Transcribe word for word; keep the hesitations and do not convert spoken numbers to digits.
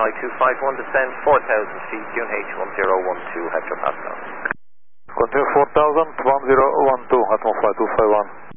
Shanghai two five one, descend four thousand feet, Q N H one zero one two, hectopascal. Continue four thousand, one zero one two, atmospheric two five one.